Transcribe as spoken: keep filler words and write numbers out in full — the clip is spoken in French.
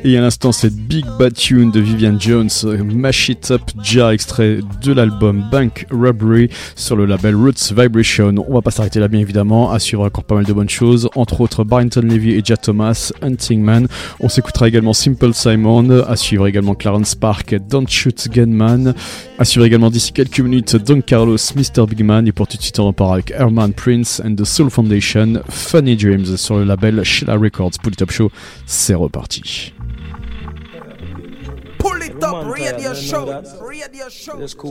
Et à l'instant, cette Big Bad Tune de Vivian Jones, Mash It Up Jar, extrait de l'album Bank Robbery sur le label Roots Vibration. On va pas s'arrêter là, bien évidemment. À suivre encore pas mal de bonnes choses, entre autres Barrington Levy et Jat Thomas, Hunting Man. On s'écoutera également Simple Simon. À suivre également Clarence Park, Don't Shoot Gunman. À suivre également d'ici quelques minutes Don Carlos, mister Big Man. Et pour tout de suite, on repart avec Herman Prince and the Soul Foundation, Funny Dreams sur le label Sheila Records. Pour le Top Show, c'est reparti. Pull it up, radio show, radio show. It's cool.